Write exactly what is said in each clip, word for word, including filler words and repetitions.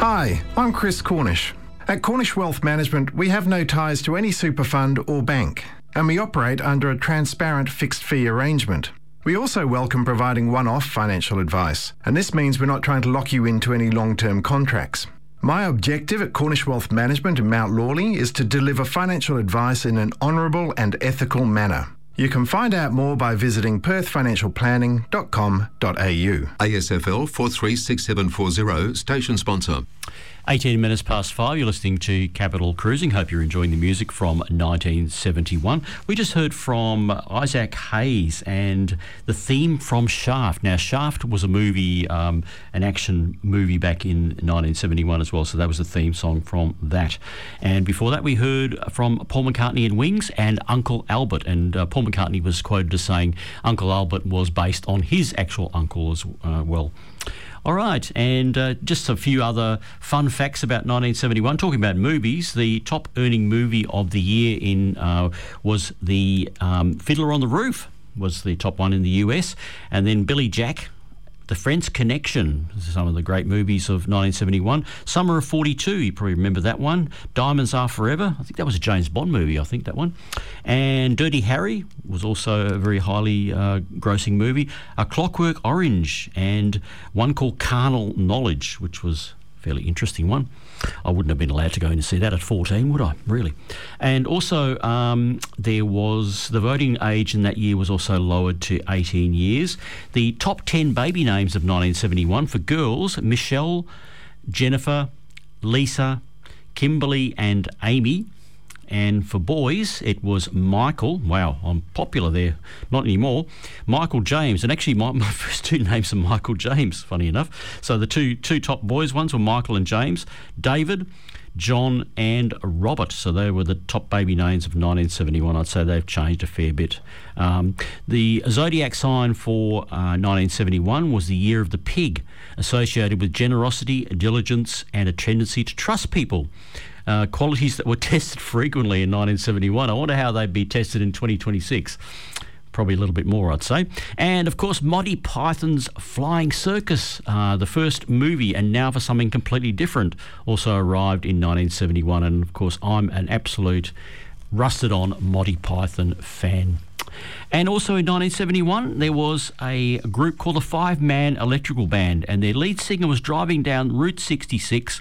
Hi, I'm Chris Cornish. At Cornish Wealth Management, we have no ties to any super fund or bank, and we operate under a transparent fixed fee arrangement. We also welcome providing one-off financial advice, and this means we're not trying to lock you into any long-term contracts. My objective at Cornish Wealth Management in Mount Lawley is to deliver financial advice in an honourable and ethical manner. You can find out more by visiting perth financial planning dot com dot a u. A S F L four three six seven four zero, station sponsor. eighteen minutes past five, you're listening to Capital Cruising. Hope you're enjoying the music from nineteen seventy-one. We just heard from Isaac Hayes and the theme from Shaft. Now, Shaft was a movie, um, an action movie back in nineteen seventy-one as well, so that was the theme song from that. And before that, we heard from Paul McCartney and Wings and Uncle Albert. And uh, Paul McCartney was quoted as saying Uncle Albert was based on his actual uncle as uh, well. All right, and uh, just a few other fun facts about nineteen seventy-one. Talking about movies, the top earning movie of the year in uh, was the um, Fiddler on the Roof, was the top one in the U S, and then Billy Jack, The French Connection, some of the great movies of nineteen seventy-one. Summer of forty-two, you probably remember that one. Diamonds Are Forever, I think that was a James Bond movie, I think that one. And Dirty Harry was also a very highly uh, grossing movie. A Clockwork Orange, and one called Carnal Knowledge, which was a fairly interesting one. I wouldn't have been allowed to go in and see that at fourteen, would I? Really? And also, um, there was the voting age in that year was also lowered to eighteen years. The top ten baby names of nineteen seventy-one for girls: Michelle, Jennifer, Lisa, Kimberly, and Amy. And for boys, it was Michael. Wow, I'm popular there. Not anymore. Michael James. And actually, my, my first two names are Michael James, funny enough. So the two two top boys ones were Michael and James. David, John, and Robert. So they were the top baby names of nineteen seventy-one. I'd say they've changed a fair bit. Um, the zodiac sign for uh, nineteen seventy-one was the year of the pig, associated with generosity, diligence, and a tendency to trust people. Uh, qualities that were tested frequently in nineteen seventy-one. I wonder how they'd be tested in twenty twenty-six. Probably a little bit more, I'd say. And, of course, Monty Python's Flying Circus, uh, the first movie, and now for something completely different, also arrived in nineteen seventy-one. And, of course, I'm an absolute rusted-on Monty Python fan. And also in nineteen seventy-one, there was a group called the Five Man Electrical Band, and their lead singer was driving down Route sixty-six,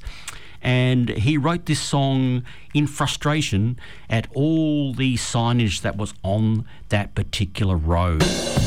and he wrote this song in frustration at all the signage that was on that particular road.